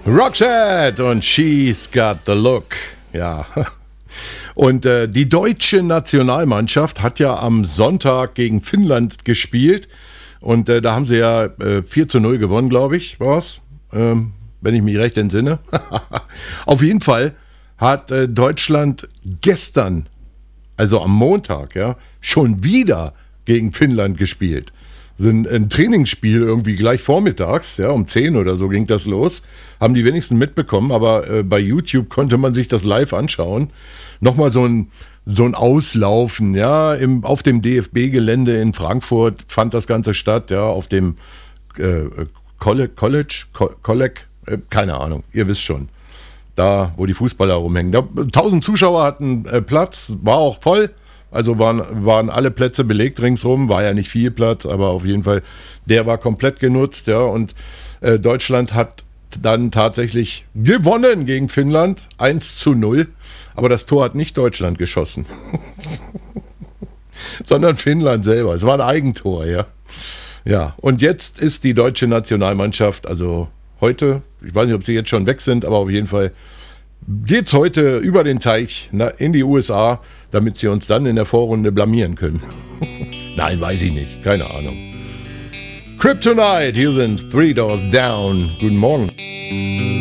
Roxette und She's Got the Look. Ja. Und die deutsche Nationalmannschaft hat ja am Sonntag gegen Finnland gespielt. Und da haben sie ja 4-0 gewonnen, glaube ich, war's. Wenn ich mich recht entsinne. Auf jeden Fall hat Deutschland gestern, also am Montag, ja, schon wieder gegen Finnland gespielt. Ein Trainingsspiel irgendwie gleich vormittags, ja, um 10 oder so ging das los. Haben die wenigsten mitbekommen, aber bei YouTube konnte man sich das live anschauen. Nochmal so ein Auslaufen, ja, auf dem DFB-Gelände in Frankfurt fand das Ganze statt, ja, auf dem College, keine Ahnung, ihr wisst schon. Da, wo die Fußballer rumhängen. 1000 Zuschauer hatten Platz, war auch voll. Also waren alle Plätze belegt ringsrum, war ja nicht viel Platz, aber auf jeden Fall, der war komplett genutzt, ja, und Deutschland hat dann tatsächlich gewonnen gegen Finnland, 1-0, aber das Tor hat nicht Deutschland geschossen, sondern Finnland selber, es war ein Eigentor, ja. Ja, und jetzt ist die deutsche Nationalmannschaft, also heute, ich weiß nicht, ob sie jetzt schon weg sind, aber auf jeden Fall geht's heute über den Teich in die USA, damit sie uns dann in der Vorrunde blamieren können. Nein, weiß ich nicht. Keine Ahnung. Kryptonite, hier sind Three Doors Down. Guten Morgen.